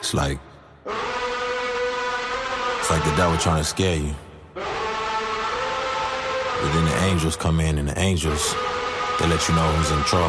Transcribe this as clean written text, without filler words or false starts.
It's like the devil trying to scare you. But then the angels come in, and the angels, they let you know who's in trouble.